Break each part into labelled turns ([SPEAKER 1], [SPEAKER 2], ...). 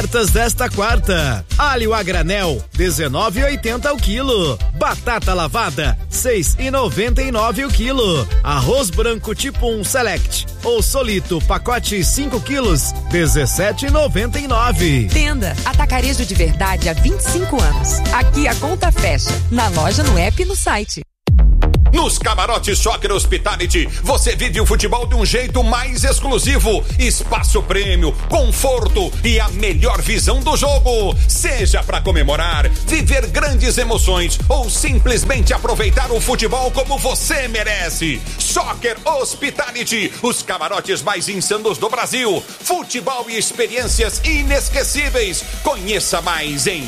[SPEAKER 1] Desta quarta, alho a granel 19,80 o quilo, batata lavada 6,99 o quilo, arroz branco tipo 1 Select ou Solito pacote 5 quilos 17,99.
[SPEAKER 2] Tenda Atacarejo de Verdade há 25 anos. Aqui a conta fecha, na loja, no app e no site.
[SPEAKER 3] Nos camarotes Soccer Hospitality, você vive o futebol de um jeito mais exclusivo. Espaço prêmio, conforto e a melhor visão do jogo. Seja para comemorar, viver grandes emoções ou simplesmente aproveitar o futebol como você merece. Soccer Hospitality, os camarotes mais insanos do Brasil. Futebol e experiências inesquecíveis. Conheça mais em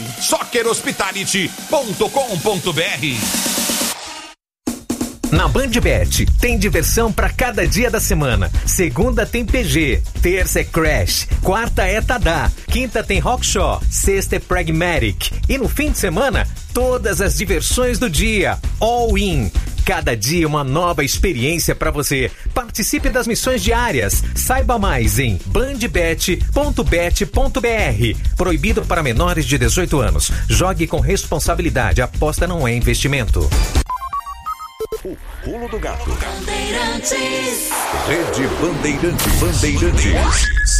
[SPEAKER 3] soccerhospitality.com.br.
[SPEAKER 4] Na BandBet, tem diversão para cada dia da semana. Segunda tem PG, terça é Crash, quarta é Tadá, quinta tem Rockshaw, sexta é Pragmatic. E no fim de semana, todas as diversões do dia. All in. Cada dia uma nova experiência para você. Participe das missões diárias. Saiba mais em bandbet.bet.br. Proibido para menores de 18 anos. Jogue com responsabilidade. Aposta não é investimento.
[SPEAKER 5] O Pulo do Gato.
[SPEAKER 6] Bandeirantes.
[SPEAKER 5] Rede Bandeirantes.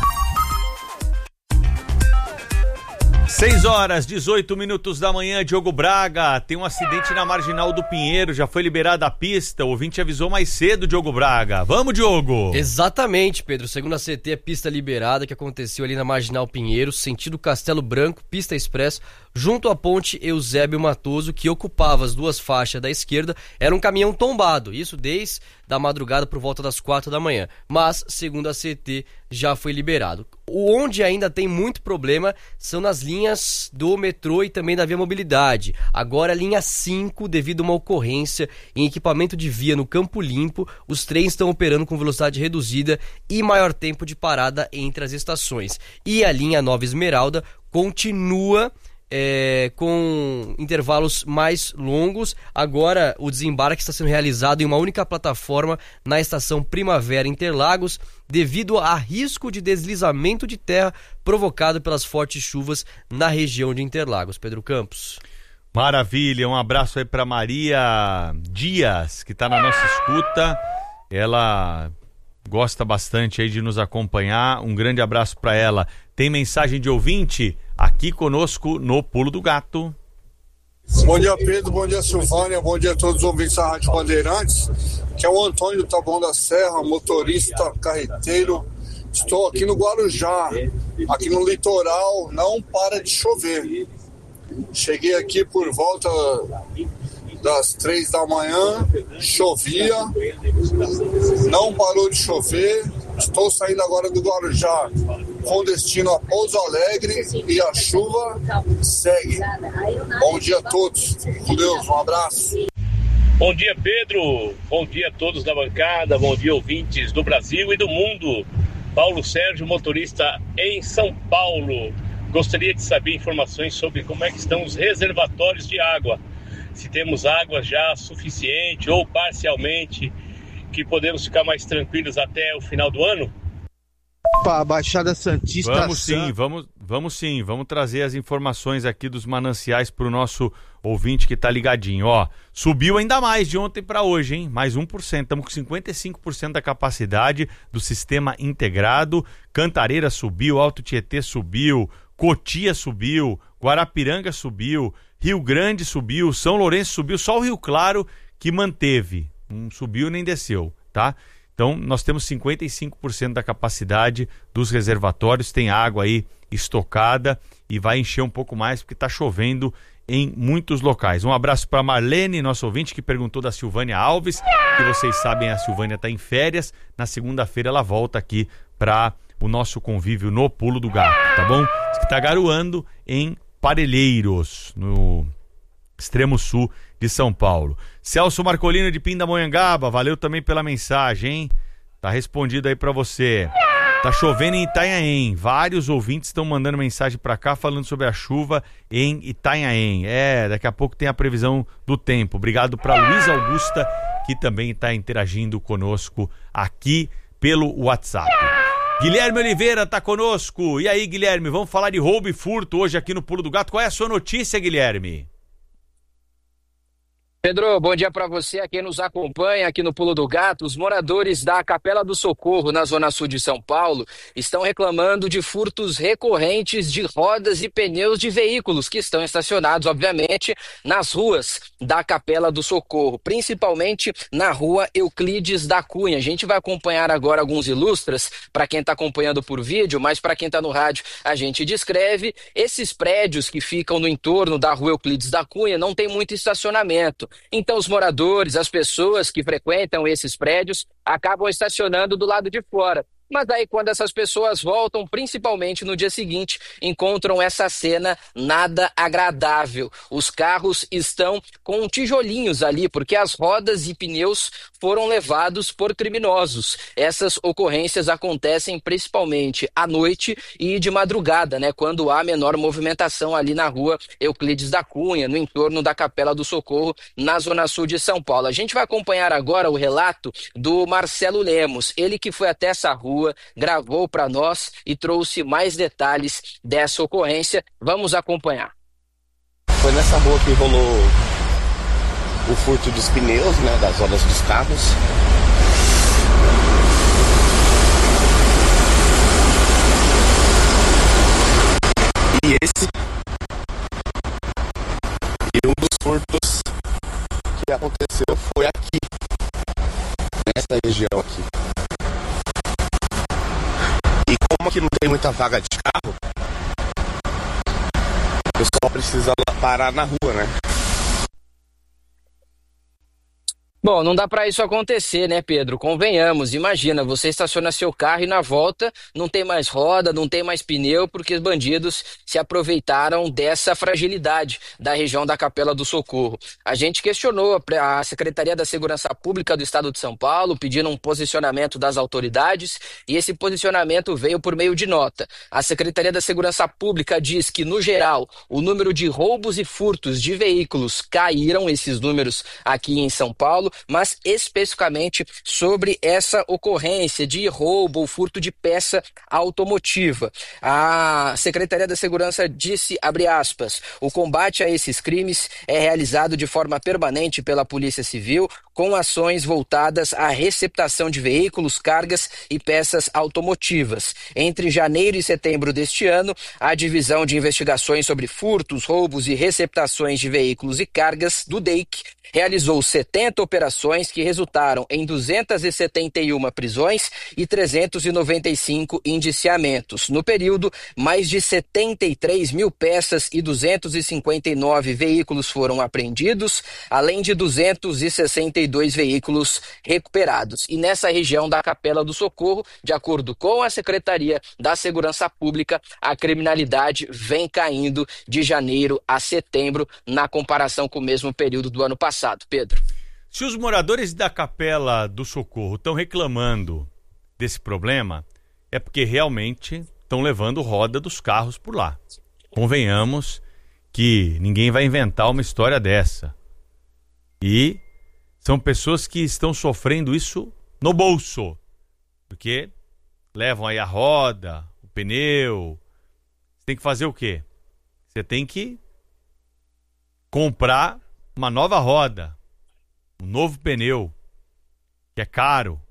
[SPEAKER 7] 6h18 da manhã, Diogo Braga, tem um acidente na Marginal do Pinheiro, já foi liberada a pista, o ouvinte avisou mais cedo, Diogo Braga. Vamos, Diogo!
[SPEAKER 8] Exatamente, Pedro, segundo a CT, a pista liberada que aconteceu ali na Marginal Pinheiro, sentido Castelo Branco, pista expressa, junto à ponte Eusébio Matoso, que ocupava as duas faixas da esquerda, era um caminhão tombado, isso desde da madrugada por volta das 4 da manhã, mas, segundo a CT, já foi liberado. Onde ainda tem muito problema são nas linhas do metrô e também da Via Mobilidade. Agora a linha 5, devido a uma ocorrência em equipamento de via no Campo Limpo, os trens estão operando com velocidade reduzida e maior tempo de parada entre as estações. E a linha 9 Esmeralda continua com intervalos mais longos. Agora o desembarque está sendo realizado em uma única plataforma na estação Primavera Interlagos, devido a risco de deslizamento de terra provocado pelas fortes chuvas na região de Interlagos. Pedro Campos.
[SPEAKER 7] Maravilha, um abraço aí para Maria Dias, que está na nossa escuta. Ela gosta bastante aí de nos acompanhar. Um grande abraço para ela. Tem mensagem de ouvinte aqui conosco no Pulo do Gato.
[SPEAKER 9] Bom dia, Pedro, bom dia, Silvânia, bom dia a todos os ouvintes da Rádio Bandeirantes, que é o Antônio do Taboão da Serra, motorista, carreteiro. Estou aqui no Guarujá, aqui no litoral, não para de chover. Cheguei aqui por volta das 3 da manhã, chovia, não parou de chover. Estou saindo agora do Guarujá com destino a Pouso Alegre e a chuva segue. Bom dia a todos, com Deus, um abraço.
[SPEAKER 10] Bom dia, Pedro, bom dia a todos da bancada, bom dia, ouvintes do Brasil e do mundo. Paulo Sérgio, motorista em São Paulo. Gostaria de saber informações sobre como é que estão os reservatórios de água. Se temos água já suficiente ou parcialmente, que podemos ficar mais tranquilos até o final do ano?
[SPEAKER 11] Para a Baixada Santista.
[SPEAKER 7] Vamos sim, vamos trazer as informações aqui dos mananciais para o nosso ouvinte que tá ligadinho. Ó, subiu ainda mais de ontem para hoje, hein? Mais 1%, estamos com 55% da capacidade do sistema integrado. Cantareira subiu, Alto Tietê subiu, Cotia subiu, Guarapiranga subiu, Rio Grande subiu, São Lourenço subiu, só o Rio Claro que manteve. Não subiu nem desceu, tá? Então, nós temos 55% da capacidade dos reservatórios, tem água aí estocada e vai encher um pouco mais porque está chovendo em muitos locais. Um abraço para Marlene, nosso ouvinte, que perguntou da Silvânia Alves, que vocês sabem, a Silvânia está em férias. Na segunda-feira ela volta aqui para o nosso convívio no Pulo do Gato, tá bom? Diz que está garoando em Parelheiros, no extremo sul de São Paulo. Celso Marcolino de Pindamonhangaba, valeu também pela mensagem, hein? Tá respondido aí pra você. Tá chovendo em Itanhaém, vários ouvintes estão mandando mensagem pra cá falando sobre a chuva em Itanhaém. Daqui a pouco tem a previsão do tempo. Obrigado pra Luísa Augusta, que também tá interagindo conosco aqui pelo WhatsApp. Guilherme Oliveira tá conosco. E aí, Guilherme, vamos falar de roubo e furto hoje aqui no Pulo do Gato. Qual é a sua notícia, Guilherme?
[SPEAKER 12] Pedro, bom dia para você, a quem nos acompanha aqui no Pulo do Gato. Os moradores da Capela do Socorro, na zona sul de São Paulo, estão reclamando de furtos recorrentes de rodas e pneus de veículos que estão estacionados, obviamente, nas ruas da Capela do Socorro, principalmente na rua Euclides da Cunha. A gente vai acompanhar agora alguns ilustras para quem está acompanhando por vídeo, mas para quem está no rádio a gente descreve. Esses prédios que ficam no entorno da rua Euclides da Cunha não tem muito estacionamento. Então os moradores, as pessoas que frequentam esses prédios, acabam estacionando do lado de fora. Mas aí quando essas pessoas voltam, principalmente no dia seguinte, encontram essa cena nada agradável. Os carros estão com tijolinhos ali, porque as rodas e pneus foram levados por criminosos. Essas ocorrências acontecem principalmente à noite e de madrugada, né? Quando há menor movimentação ali na rua Euclides da Cunha, no entorno da Capela do Socorro, na zona sul de São Paulo. A gente vai acompanhar agora o relato do Marcelo Lemos, ele que foi até essa rua, gravou para nós e trouxe mais detalhes dessa ocorrência. Vamos acompanhar.
[SPEAKER 13] Foi nessa rua que rolou o furto dos pneus, né, das rodas dos carros. E um dos furtos que aconteceu foi aqui, nessa região aqui. E como aqui não tem muita vaga de carro, o pessoal precisa parar na rua, né?
[SPEAKER 12] Bom, não dá para isso acontecer, né, Pedro? Convenhamos, imagina, você estaciona seu carro e na volta não tem mais roda, não tem mais pneu, porque os bandidos se aproveitaram dessa fragilidade da região da Capela do Socorro. A gente questionou a Secretaria da Segurança Pública do Estado de São Paulo, pedindo um posicionamento das autoridades, e esse posicionamento veio por meio de nota. A Secretaria da Segurança Pública diz que, no geral, o número de roubos e furtos de veículos caíram, esses números aqui em São Paulo, mas especificamente sobre essa ocorrência de roubo ou furto de peça automotiva. A Secretaria da Segurança disse, abre aspas, o combate a esses crimes é realizado de forma permanente pela Polícia Civil, com ações voltadas à receptação de veículos, cargas e peças automotivas. Entre janeiro e setembro deste ano, a Divisão de Investigações sobre Furtos, Roubos e Receptações de Veículos e Cargas, do DEIC, realizou 70 operações que resultaram em 271 prisões e 395 indiciamentos. No período, mais de 73 mil peças e 259 veículos foram apreendidos, além de 262 veículos recuperados. E nessa região da Capela do Socorro, de acordo com a Secretaria da Segurança Pública, a criminalidade vem caindo de janeiro a setembro na comparação com o mesmo período do ano passado. Pedro.
[SPEAKER 7] Se os moradores da Capela do Socorro estão reclamando desse problema, é porque realmente estão levando roda dos carros por lá. Convenhamos que ninguém vai inventar uma história dessa. E são pessoas que estão sofrendo isso no bolso, porque levam aí a roda, o pneu. Você tem que fazer o quê? Você tem que comprar uma nova roda, um novo pneu, que é caro.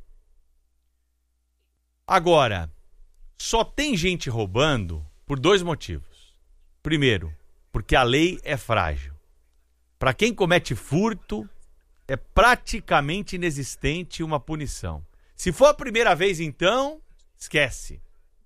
[SPEAKER 7] Agora, só tem gente roubando por dois motivos. Primeiro, porque a lei é frágil. Para quem comete furto, é praticamente inexistente uma punição. Se for a primeira vez, então, esquece.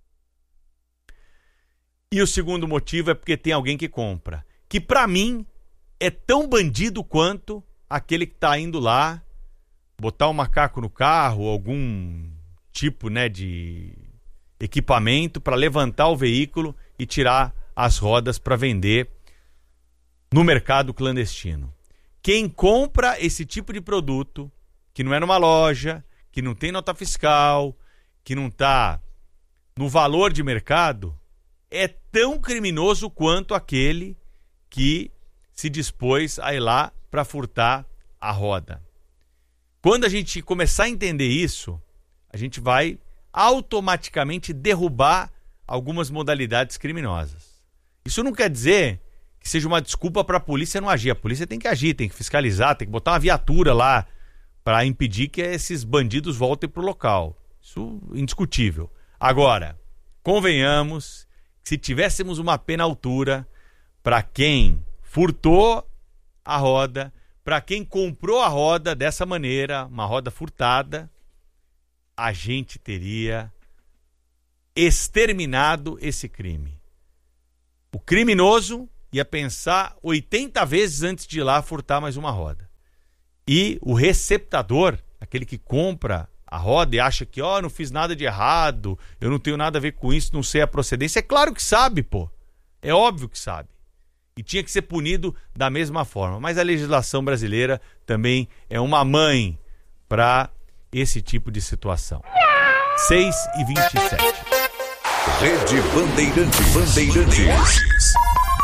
[SPEAKER 7] E o segundo motivo é porque tem alguém que compra, que para mim é tão bandido quanto aquele que está indo lá botar um macaco no carro, algum tipo, né, de equipamento para levantar o veículo e tirar as rodas para vender no mercado clandestino. Quem compra esse tipo de produto, que não é numa loja, que não tem nota fiscal, que não está no valor de mercado, é tão criminoso quanto aquele que se dispôs a ir lá para furtar a roda. Quando a gente começar a entender isso, a gente vai automaticamente derrubar algumas modalidades criminosas. Isso não quer dizer que seja uma desculpa para a polícia não agir. A polícia tem que agir, tem que fiscalizar, tem que botar uma viatura lá para impedir que esses bandidos voltem para o local. Isso é indiscutível. Agora, convenhamos que se tivéssemos uma pena à altura para quem furtou a roda, para quem comprou a roda dessa maneira, uma roda furtada, a gente teria exterminado esse crime. O criminoso ia pensar 80 vezes antes de ir lá furtar mais uma roda. E o receptador, aquele que compra a roda e acha que, não fiz nada de errado, eu não tenho nada a ver com isso, não sei a procedência. É claro que sabe, pô. É óbvio que sabe. E tinha que ser punido da mesma forma. Mas a legislação brasileira também é uma mãe para esse tipo de situação. 6h27.
[SPEAKER 5] Rede Bandeirantes.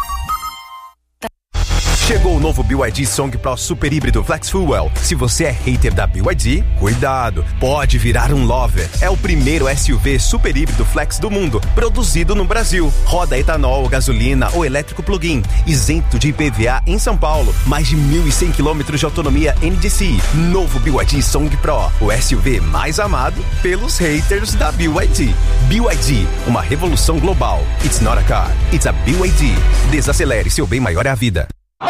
[SPEAKER 14] Chegou o novo BYD Song Pro Super Híbrido Flex Fuel. Se você é hater da BYD, cuidado, pode virar um lover. É o primeiro SUV super híbrido flex do mundo, produzido no Brasil. Roda etanol, gasolina ou elétrico plug-in, isento de IPVA em São Paulo. Mais de 1.100 km de autonomia NDCi. Novo BYD Song Pro, o SUV mais amado pelos haters da BYD. BYD, uma revolução global. It's not a car, it's a BYD. Desacelere, seu bem maior é a vida.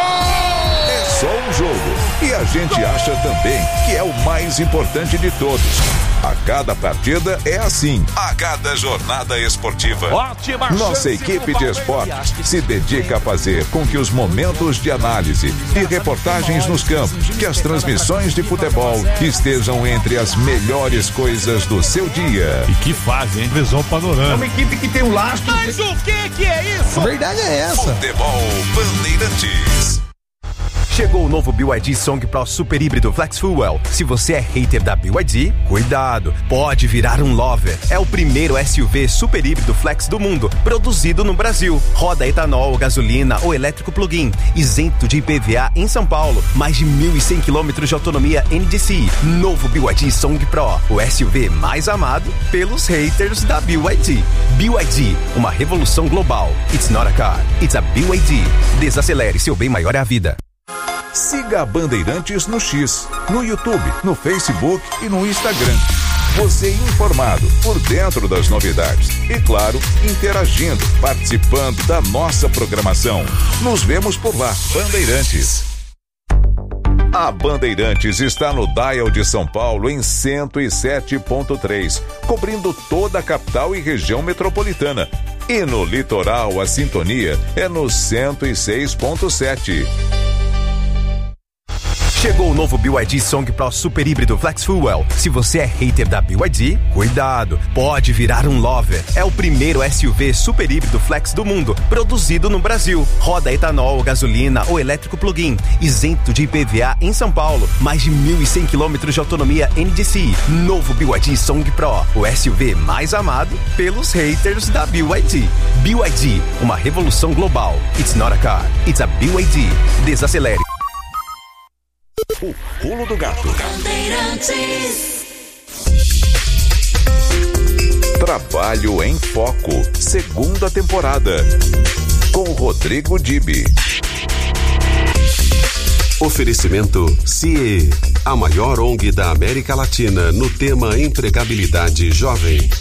[SPEAKER 5] É só um jogo e a gente acha também que é o mais importante de todos. A cada partida é assim, a cada jornada esportiva.
[SPEAKER 15] Ótima
[SPEAKER 5] Nossa equipe de esportes se dedica a fazer com que os momentos de análise e reportagens nos campos, que as transmissões de futebol estejam entre as melhores coisas do seu dia.
[SPEAKER 15] E que fase, hein? Visão panorâmica.
[SPEAKER 16] É uma equipe que tem um lastro.
[SPEAKER 15] Mas o que é isso?
[SPEAKER 16] A verdade é essa.
[SPEAKER 5] Futebol Bandeirantes.
[SPEAKER 14] Chegou o novo BYD Song Pro Super Híbrido Flex Fuel. Se você é hater da BYD, cuidado, pode virar um lover. É o primeiro SUV super híbrido flex do mundo, produzido no Brasil. Roda etanol, gasolina ou elétrico plug-in, isento de IPVA em São Paulo. Mais de 1.100 km de autonomia NDCi. Novo BYD Song Pro, o SUV mais amado pelos haters da BYD. BYD, uma revolução global. It's not a car, it's a BYD. Desacelere, seu bem maior é a vida.
[SPEAKER 5] Siga a Bandeirantes no X, no YouTube, no Facebook e no Instagram. Você informado, por dentro das novidades e, claro, interagindo, participando da nossa programação. Nos vemos por lá, Bandeirantes. A Bandeirantes está no dial de São Paulo em 107.3, cobrindo toda a capital e região metropolitana. E no litoral, a sintonia é no 106.7.
[SPEAKER 14] Chegou o novo BYD Song Pro Super Híbrido Flex Fuel. Se você é hater da BYD, cuidado, pode virar um lover. É o primeiro SUV super híbrido flex do mundo, produzido no Brasil. Roda etanol, gasolina ou elétrico plug-in, isento de IPVA em São Paulo. Mais de 1.100 km de autonomia NDCi. Novo BYD Song Pro, o SUV mais amado pelos haters da BYD. BYD, uma revolução global. It's not a car, it's a BYD. Desacelere.
[SPEAKER 5] O Pulo do Gato. Trabalho em Foco, segunda temporada, com Rodrigo Dibi.
[SPEAKER 17] Oferecimento CIE, a maior ONG da América Latina no tema empregabilidade jovem.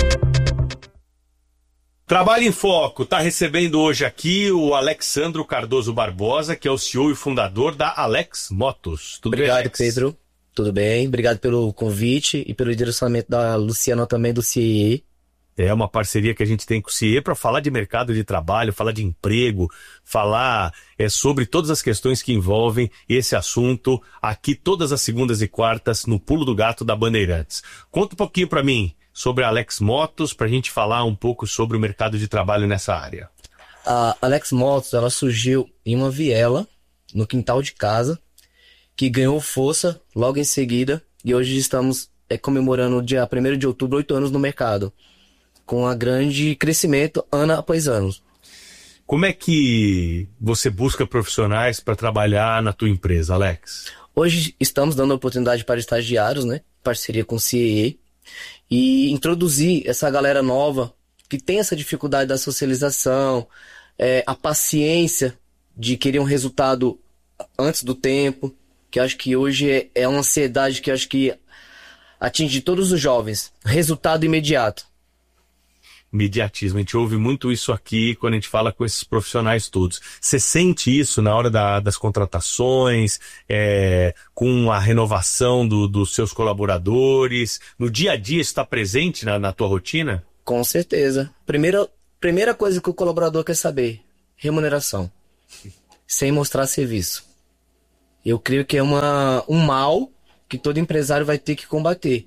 [SPEAKER 7] Trabalho em Foco está recebendo hoje aqui o Alexandro Cardoso Barbosa, que é o CEO e fundador da Alex Motos.
[SPEAKER 18] Tudo bem, Alex? Pedro. Tudo bem? Obrigado pelo convite e pelo direcionamento da Luciana também do CIE.
[SPEAKER 7] É uma parceria que a gente tem com o CIE para falar de mercado de trabalho, falar de emprego, falar sobre todas as questões que envolvem esse assunto aqui todas as segundas e quartas no Pulo do Gato da Bandeirantes. Conta um pouquinho para mim sobre a Alex Motos, para a gente falar um pouco sobre o mercado de trabalho nessa área.
[SPEAKER 18] A Alex Motos, ela surgiu em uma viela no quintal de casa, que ganhou força logo em seguida, e hoje estamos comemorando dia 1º de outubro, 8 anos no mercado, com um grande crescimento ano após ano.
[SPEAKER 7] Como é que você busca profissionais para trabalhar na tua empresa, Alex?
[SPEAKER 18] Hoje estamos dando oportunidade para estagiários, né? Parceria com o CIE. e introduzir essa galera nova que tem essa dificuldade da socialização, a paciência de querer um resultado antes do tempo, que eu acho que hoje é uma ansiedade que eu acho que atinge todos os jovens. Resultado imediato.
[SPEAKER 19] Imediatismo, a gente ouve muito isso aqui quando a gente fala com esses profissionais todos. Você sente isso na hora das contratações, com a renovação dos seus colaboradores? No dia a dia isso está presente na tua rotina?
[SPEAKER 18] Com certeza. Primeira coisa que o colaborador quer saber, remuneração. Sem mostrar serviço. Eu creio que é um mal que todo empresário vai ter que combater.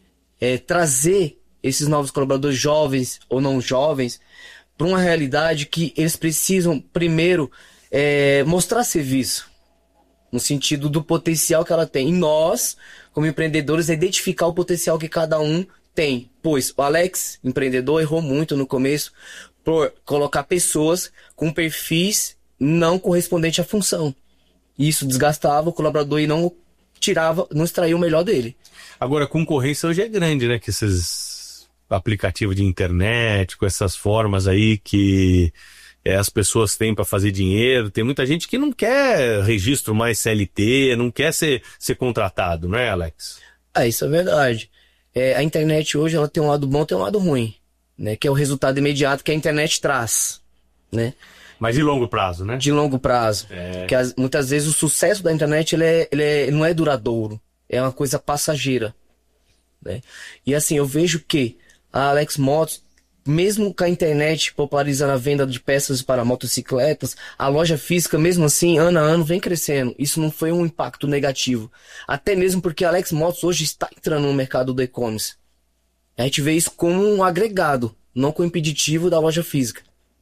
[SPEAKER 18] Trazer esses novos colaboradores, jovens ou não jovens, para uma realidade que eles precisam, primeiro, mostrar serviço, no sentido do potencial que ela tem. E nós, como empreendedores, identificar o potencial que cada um tem. Pois o Alex, empreendedor, errou muito no começo por colocar pessoas com perfis não correspondentes à função. Isso desgastava o colaborador e não extraía o melhor dele.
[SPEAKER 19] Agora, a concorrência hoje é grande, né? Que esses aplicativos de internet, com essas formas aí que as pessoas têm para fazer dinheiro. Tem muita gente que não quer registro mais CLT, não quer ser contratado, não é, Alex?
[SPEAKER 18] Isso é verdade. A internet hoje ela tem um lado bom e tem um lado ruim, né? Que é o resultado imediato que a internet traz, né?
[SPEAKER 19] Mas de longo prazo, né?
[SPEAKER 18] De longo prazo. Que muitas vezes o sucesso da internet ele não é duradouro. É uma coisa passageira, né? E assim, eu vejo que a Alex Motos, mesmo com a internet popularizando a venda de peças para motocicletas, a loja física, mesmo assim, ano a ano, vem crescendo. Isso não foi um impacto negativo. Até mesmo porque a Alex Motos hoje está entrando no mercado do e-commerce. A gente vê isso como um agregado, não como impeditivo da loja física.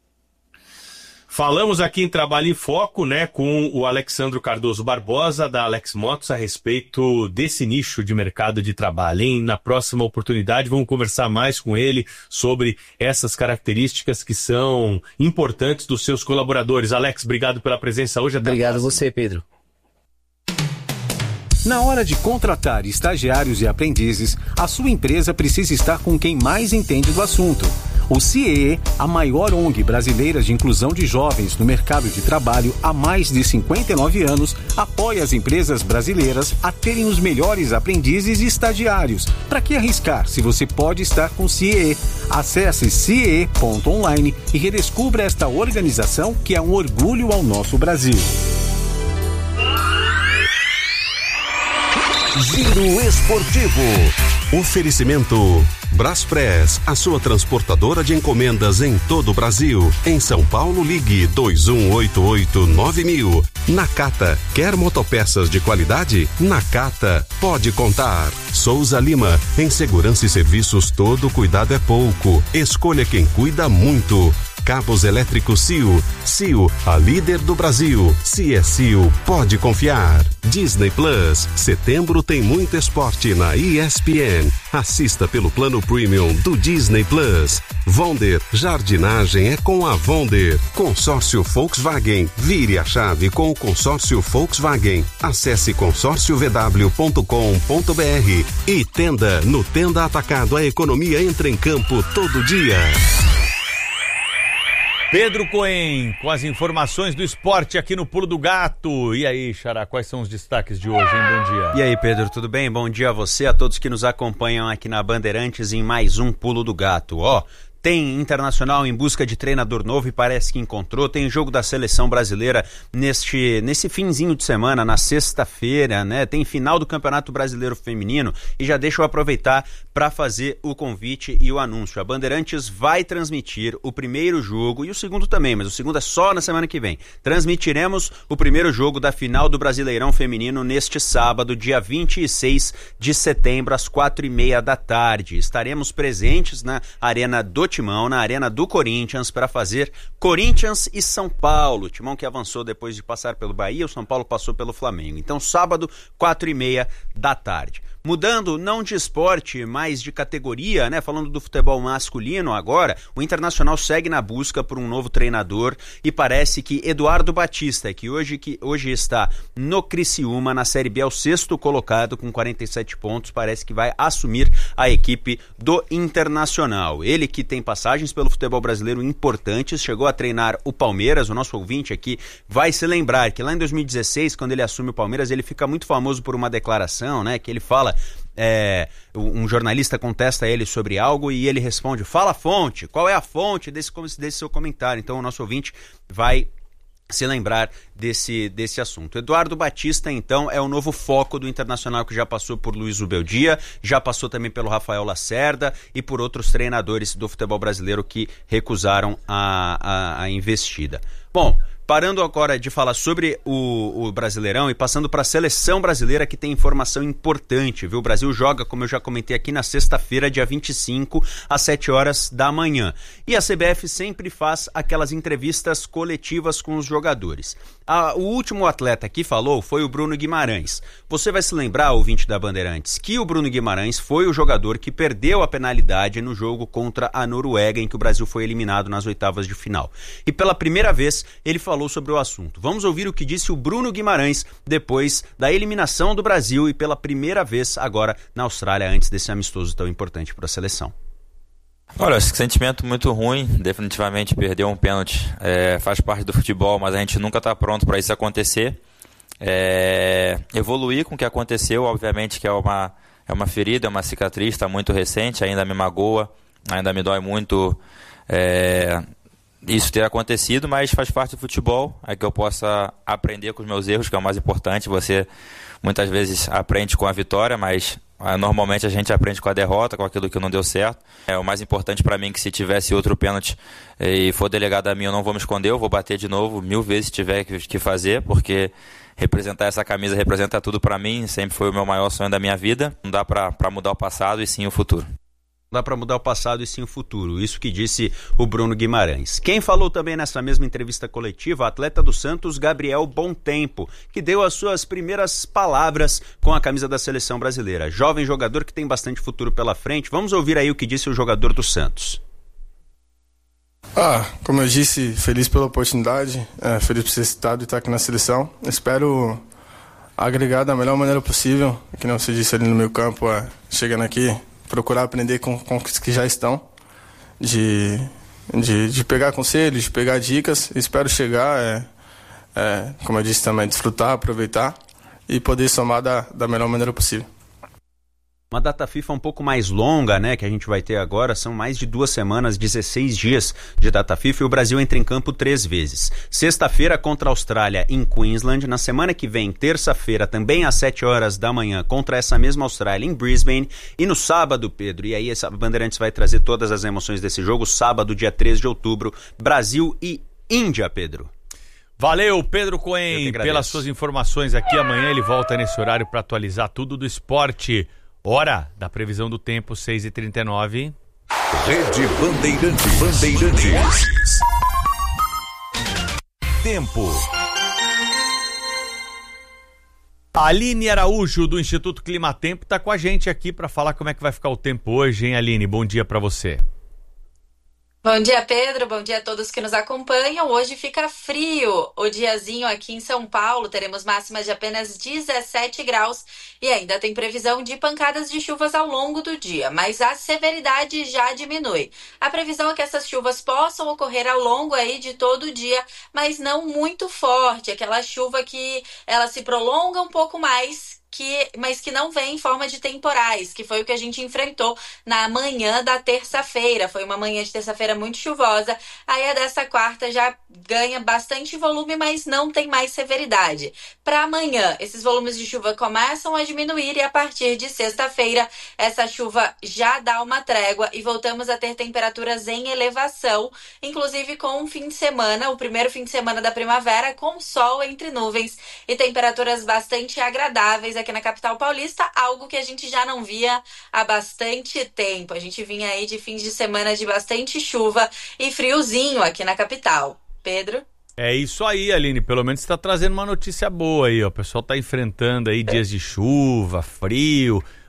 [SPEAKER 19] Falamos aqui em Trabalho em Foco, né, com o Alexandro Cardoso Barbosa, da Alex Motos, a respeito desse nicho de mercado de trabalho, hein? Na próxima oportunidade vamos conversar mais com ele sobre essas características que são importantes dos seus colaboradores. Alex, obrigado pela presença hoje.
[SPEAKER 18] Obrigado a você, Pedro.
[SPEAKER 20] Na hora de contratar estagiários e aprendizes, a sua empresa precisa estar com quem mais entende do assunto. O CIEE, a maior ONG brasileira de inclusão de jovens no mercado de trabalho há mais de 59 anos, apoia as empresas brasileiras a terem os melhores aprendizes e estagiários. Para que arriscar se você pode estar com o CIEE? Acesse ciee.online e redescubra esta organização que é um orgulho ao nosso Brasil.
[SPEAKER 17] Giro Esportivo. Oferecimento Braspress, a sua transportadora de encomendas em todo o Brasil. Em São Paulo, ligue 2188-9000. Nakata, quer motopeças de qualidade? Nakata, pode contar. Souza Lima, em segurança e serviços todo cuidado é pouco. Escolha quem cuida muito. Cabos elétricos CIO. CIO, a líder do Brasil. Se é CIO, pode confiar. Disney Plus. Setembro tem muito esporte na ESPN. Assista pelo plano premium do Disney Plus. Vonder, jardinagem é com a Vonder. Consórcio Volkswagen. Vire a chave com o consórcio Volkswagen. Acesse consórciovw.com.br. E Tenda. No Tenda Atacado, a economia entra em campo todo dia.
[SPEAKER 7] Pedro Cohen, com as informações do esporte aqui no Pulo do Gato. E aí, Xará, quais são os destaques de hoje, hein? Bom dia.
[SPEAKER 21] E aí, Pedro, tudo bem? Bom dia a você, a todos que nos acompanham aqui na Bandeirantes em mais um Pulo do Gato. Tem Internacional em busca de treinador novo e parece que encontrou. Tem jogo da seleção brasileira nesse finzinho de semana, na sexta-feira, né? Tem final do Campeonato Brasileiro Feminino e já deixa eu aproveitar para fazer o convite e o anúncio. A Bandeirantes vai transmitir o primeiro jogo e o segundo também, mas o segundo é só na semana que vem. Transmitiremos o primeiro jogo da final do Brasileirão Feminino neste sábado, dia 26 de setembro, às 4h30 da tarde. Estaremos presentes na Arena do Timão, na Arena do Corinthians, para fazer Corinthians e São Paulo. Timão que avançou depois de passar pelo Bahia, o São Paulo passou pelo Flamengo. Então, sábado, 4h30 da tarde. Mudando não de esporte, mas de categoria, né? Falando do futebol masculino agora, o Internacional segue na busca por um novo treinador e parece que Eduardo Batista, que hoje está no Criciúma, na Série B, é o 6º colocado com 47 pontos, parece que vai assumir a equipe do Internacional. Ele que tem passagens pelo futebol brasileiro importantes, chegou a treinar o Palmeiras. O nosso ouvinte aqui vai se lembrar que lá em 2016, quando ele assume o Palmeiras, ele fica muito famoso por uma declaração, né, que ele fala, um jornalista contesta ele sobre algo e ele responde: fala a fonte, qual é a fonte desse seu comentário? Então o nosso ouvinte vai se lembrar desse assunto. Eduardo Batista, então, é o novo foco do Internacional, que já passou por Luiz Ubeldia, já passou também pelo Rafael Lacerda e por outros treinadores do futebol brasileiro que recusaram a investida. Bom, parando agora de falar sobre o Brasileirão e passando para a seleção brasileira, que tem informação importante, viu? O Brasil joga, como eu já comentei aqui, na sexta-feira, dia 25, às 7 horas da manhã. E a CBF sempre faz aquelas entrevistas coletivas com os jogadores. O último atleta que falou foi o Bruno Guimarães. Você vai se lembrar, ouvinte da Bandeirantes, que o Bruno Guimarães foi o jogador que perdeu a penalidade no jogo contra a Noruega, em que o Brasil foi eliminado nas oitavas de final. E pela primeira vez, ele falou sobre o assunto. Vamos ouvir o que disse o Bruno Guimarães depois da eliminação do Brasil e pela primeira vez agora na Austrália, antes desse amistoso tão importante para a seleção.
[SPEAKER 1] Olha, esse sentimento muito ruim, definitivamente perder um pênalti faz parte do futebol, mas a gente nunca está pronto para isso acontecer. Evoluir com o que aconteceu, obviamente que é uma ferida, é uma cicatriz, está muito recente, ainda me magoa, ainda me dói muito isso ter acontecido, mas faz parte do futebol, é que eu possa aprender com os meus erros, que é o mais importante. Você muitas vezes aprende com a vitória, mas normalmente a gente aprende com a derrota, com aquilo que não deu certo. O mais importante para mim é que se tivesse outro pênalti e for delegado a mim, eu não vou me esconder, eu vou bater de novo 1000 vezes se tiver que fazer, porque representar essa camisa representa tudo para mim, sempre foi o meu maior sonho da minha vida. Não dá para mudar o passado e sim o futuro.
[SPEAKER 21] Dá para mudar o passado e sim o futuro. Isso que disse o Bruno Guimarães. Quem falou também nessa mesma entrevista coletiva, atleta do Santos, Gabriel Bontempo, que deu as suas primeiras palavras com a camisa da seleção brasileira. Jovem jogador que tem bastante futuro pela frente. Vamos ouvir aí o que disse o jogador do Santos.
[SPEAKER 9] Como eu disse, feliz pela oportunidade, feliz por ser citado e estar aqui na seleção. Espero agregar da melhor maneira possível, que não se disse ali no meio campo, chegando aqui, procurar aprender com os que já estão, de pegar conselhos, de pegar dicas. Espero chegar, como eu disse também, desfrutar, aproveitar e poder somar da melhor maneira possível.
[SPEAKER 21] Uma data FIFA um pouco mais longa, né, que a gente vai ter agora, são mais de 2 semanas, 16 dias de data FIFA, e o Brasil entra em campo 3 vezes. Sexta-feira contra a Austrália em Queensland, na semana que vem, terça-feira, também às 7 horas da manhã, contra essa mesma Austrália em Brisbane, e no sábado, Pedro, e aí essa Bandeirantes vai trazer todas as emoções desse jogo, sábado, dia 3 de outubro, Brasil e Índia, Pedro.
[SPEAKER 7] Valeu, Pedro Cohen, pelas suas informações aqui. Amanhã ele volta nesse horário para atualizar tudo do esporte. Hora da previsão do tempo, 6h39.
[SPEAKER 5] Rede Bandeirantes. Tempo.
[SPEAKER 7] A Aline Araújo, do Instituto Climatempo, está com a gente aqui para falar como é que vai ficar o tempo hoje, hein, Aline? Bom dia para você.
[SPEAKER 22] Bom dia, Pedro. Bom dia a todos que nos acompanham. Hoje fica frio o diazinho aqui em São Paulo. Teremos máximas de apenas 17 graus e ainda tem previsão de pancadas de chuvas ao longo do dia, mas a severidade já diminui. A previsão é que essas chuvas possam ocorrer ao longo aí de todo o dia, mas não muito forte. Aquela chuva que ela se prolonga um pouco mais, mas que não vem em forma de temporais, que foi o que a gente enfrentou na manhã da terça-feira. Foi uma manhã de terça-feira muito chuvosa. Aí a dessa quarta já ganha bastante volume, mas não tem mais severidade. Para amanhã, esses volumes de chuva começam a diminuir e a partir de sexta-feira, essa chuva já dá uma trégua e voltamos a ter temperaturas em elevação, inclusive com um fim de semana, o primeiro fim de semana da primavera, com sol entre nuvens e temperaturas bastante agradáveis aqui na capital paulista, algo que a gente já não via há bastante tempo. A gente vinha aí de fins de semana de bastante chuva e friozinho aqui na capital. Pedro?
[SPEAKER 7] É isso aí, Aline, pelo menos você está trazendo uma notícia boa aí, ó. O pessoal está enfrentando aí dias de chuva, frio,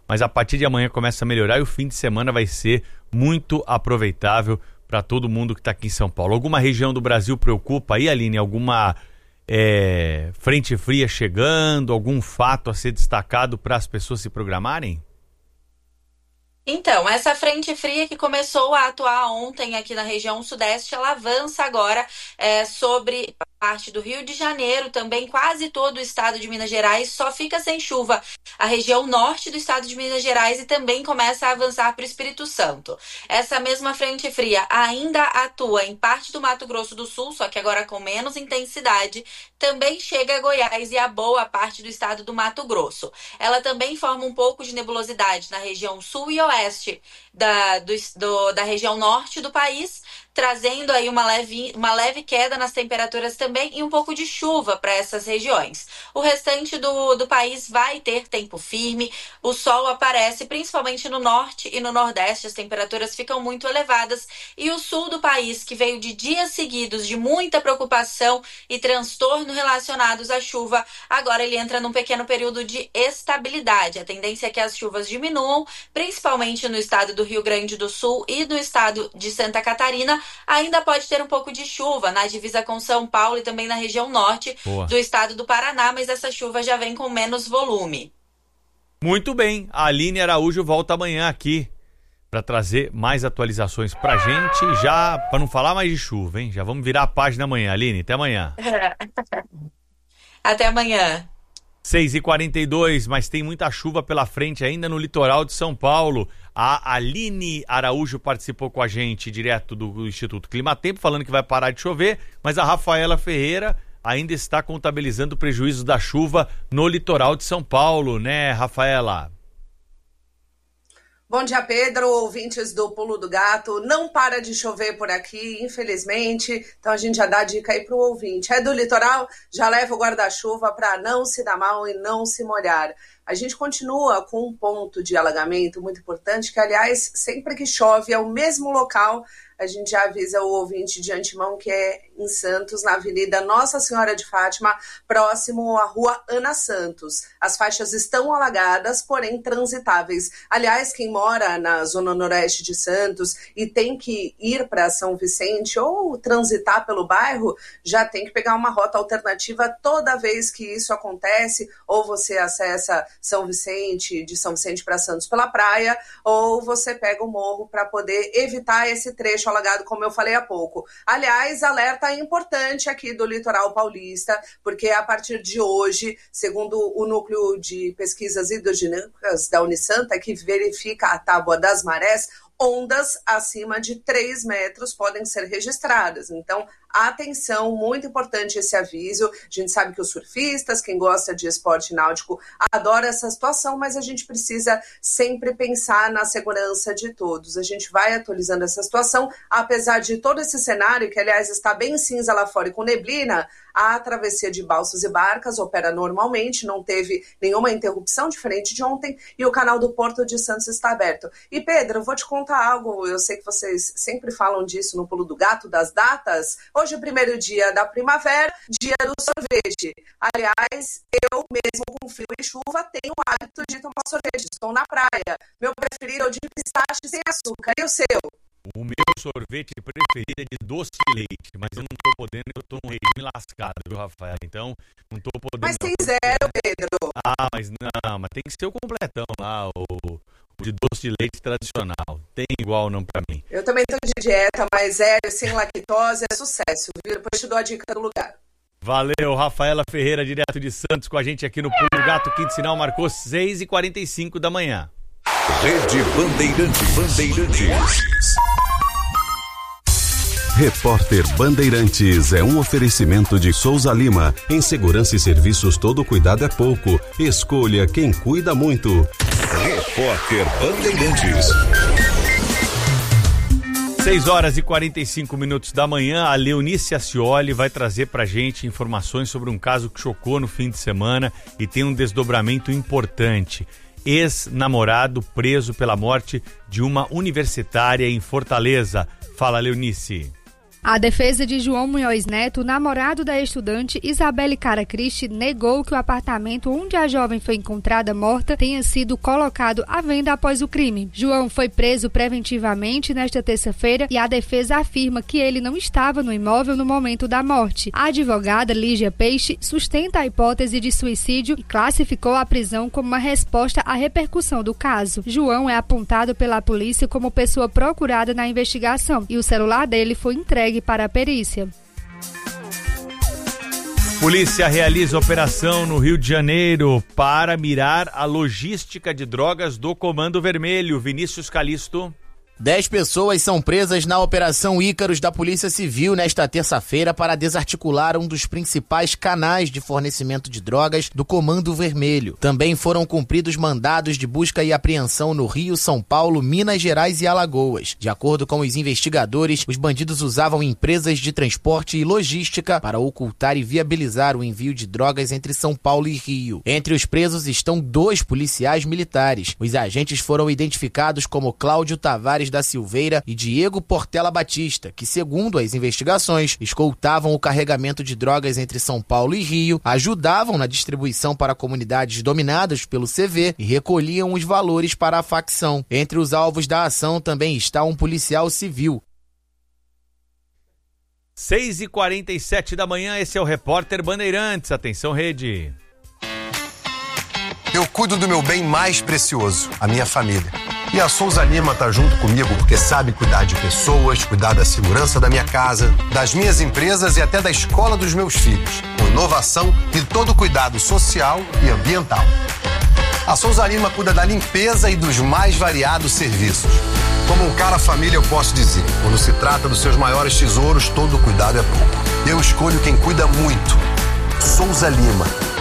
[SPEAKER 7] mas a partir de amanhã começa a melhorar e o fim de semana vai ser muito aproveitável para todo mundo que está aqui em São Paulo. Alguma região do Brasil preocupa aí, Aline? Alguma frente fria chegando? Algum fato a ser destacado para as pessoas se programarem?
[SPEAKER 22] Então, essa frente fria que começou a atuar ontem aqui na região sudeste, ela avança agora sobre parte do Rio de Janeiro, também quase todo o estado de Minas Gerais, só fica sem chuva a região norte do estado de Minas Gerais e também começa a avançar para o Espírito Santo. Essa mesma frente fria ainda atua em parte do Mato Grosso do Sul, só que agora com menos intensidade, também chega a Goiás e a boa parte do estado do Mato Grosso. Ela também forma um pouco de nebulosidade na região sul e oeste da região norte do país, trazendo aí uma leve queda nas temperaturas também e um pouco de chuva para essas regiões. O restante do país vai ter tempo firme, o sol aparece principalmente no norte e no nordeste, as temperaturas ficam muito elevadas e o sul do país, que veio de dias seguidos de muita preocupação e transtorno relacionados à chuva, agora ele entra num pequeno período de estabilidade. A tendência é que as chuvas diminuam, principalmente no estado do Rio Grande do Sul e no estado de Santa Catarina. Ainda pode ter um pouco de chuva na divisa com São Paulo e também na região norte do estado do Paraná, mas essa chuva já vem com menos volume.
[SPEAKER 7] Muito bem, a Aline Araújo volta amanhã aqui para trazer mais atualizações pra gente, já para não falar mais de chuva, hein? Já vamos virar a página amanhã, Aline, até amanhã.
[SPEAKER 22] Até amanhã.
[SPEAKER 7] 6h42, mas tem muita chuva pela frente ainda no litoral de São Paulo. A Aline Araújo participou com a gente direto do Instituto Climatempo, falando que vai parar de chover, mas a Rafaela Ferreira ainda está contabilizando prejuízos da chuva no litoral de São Paulo, né, Rafaela?
[SPEAKER 2] Bom dia, Pedro, ouvintes do Pulo do Gato. Não para de chover por aqui, infelizmente, então a gente já dá a dica aí pro ouvinte. É do litoral? Já leva o guarda-chuva para não se dar mal e não se molhar. A gente continua com um ponto de alagamento muito importante, que, aliás, sempre que chove é o mesmo local. A gente já avisa o ouvinte de antemão que é em Santos, na Avenida Nossa Senhora de Fátima, próximo à Rua Ana Santos. As faixas estão alagadas, porém transitáveis. Aliás, quem mora na zona noroeste de Santos e tem que ir para São Vicente ou transitar pelo bairro, já tem que pegar uma rota alternativa toda vez que isso acontece, ou você acessa São Vicente, de São Vicente para Santos pela praia, ou você pega o morro para poder evitar esse trecho alagado, como eu falei há pouco. Aliás, alerta importante aqui do litoral paulista, porque a partir de hoje, segundo o Núcleo de Pesquisas Hidrodinâmicas da Unisanta, que verifica a tábua das marés, ondas acima de 3 metros podem ser registradas. Então, atenção, muito importante esse aviso. A gente sabe que os surfistas, quem gosta de esporte náutico, adora essa situação, mas a gente precisa sempre pensar na segurança de todos. A gente vai atualizando essa situação, apesar de todo esse cenário, que aliás está bem cinza lá fora e com neblina, a travessia de balsas e barcas opera normalmente, não teve nenhuma interrupção diferente de ontem, e o canal do Porto de Santos está aberto. E Pedro, eu vou te contar algo, eu sei que vocês sempre falam disso no Pulo do Gato, das datas. Hoje é o primeiro dia da primavera, dia do sorvete. Aliás, eu mesmo com frio e chuva tenho o hábito de tomar sorvete, estou na praia. Meu preferido é o de pistache sem açúcar, e o seu?
[SPEAKER 7] O meu sorvete preferido é de doce de leite, mas eu não tô podendo, eu tô num regime lascado, viu, Rafael? Então, não tô podendo...
[SPEAKER 2] Mas tem zero, Pedro.
[SPEAKER 7] Ah, mas tem que ser o completão lá, o de doce de leite tradicional. Tem igual não pra mim.
[SPEAKER 2] Eu também tô de dieta, mas zero, sem lactose, é sucesso, viu? Depois te dou a dica do lugar.
[SPEAKER 7] Valeu, Rafaela Ferreira, direto de Santos, com a gente aqui no Pulo do Gato. Quinto sinal marcou 6h45 da manhã.
[SPEAKER 5] Rede Bandeirantes.
[SPEAKER 17] Repórter Bandeirantes é um oferecimento de Souza Lima. Em segurança e serviços, todo cuidado é pouco. Escolha quem cuida muito.
[SPEAKER 5] Repórter Bandeirantes.
[SPEAKER 7] 6h45 da manhã, a Leonice Ascioli vai trazer pra gente informações sobre um caso que chocou no fim de semana e tem um desdobramento importante. Ex-namorado preso pela morte de uma universitária em Fortaleza. Fala, Leonice.
[SPEAKER 3] A defesa de João Munhoz Neto, namorado da estudante Isabelle Caracristi, negou que o apartamento onde a jovem foi encontrada morta tenha sido colocado à venda após o crime. João foi preso preventivamente nesta terça-feira e a defesa afirma que ele não estava no imóvel no momento da morte. A advogada Lígia Peixe sustenta a hipótese de suicídio e classificou a prisão como uma resposta à repercussão do caso. João é apontado pela polícia como pessoa procurada na investigação e o celular dele foi entregue para a perícia.
[SPEAKER 7] Polícia realiza operação no Rio de Janeiro para mirar a logística de drogas do Comando Vermelho. Vinícius Calisto.
[SPEAKER 4] 10 pessoas são presas na Operação Ícaros da Polícia Civil nesta terça-feira para desarticular um dos principais canais de fornecimento de drogas do Comando Vermelho. Também foram cumpridos mandados de busca e apreensão no Rio, São Paulo, Minas Gerais e Alagoas. De acordo com os investigadores, os bandidos usavam empresas de transporte e logística para ocultar e viabilizar o envio de drogas entre São Paulo e Rio. Entre os presos estão 2 policiais militares. Os agentes foram identificados como Cláudio Tavares da Silveira e Diego Portela Batista, que, segundo as investigações, escoltavam o carregamento de drogas entre São Paulo e Rio, ajudavam na distribuição para comunidades dominadas pelo CV e recolhiam os valores para a facção. Entre os alvos da ação também está um policial civil.
[SPEAKER 7] 6h47 da manhã, esse é o Repórter Bandeirantes. Atenção, rede.
[SPEAKER 23] Eu cuido do meu bem mais precioso, a minha família. E a Souza Lima tá junto comigo porque sabe cuidar de pessoas, cuidar da segurança da minha casa, das minhas empresas e até da escola dos meus filhos, com inovação e todo o cuidado social e ambiental. A Souza Lima cuida da limpeza e dos mais variados serviços. Como um cara família, eu posso dizer, quando se trata dos seus maiores tesouros, todo cuidado é pouco. Eu escolho quem cuida muito. Souza Lima.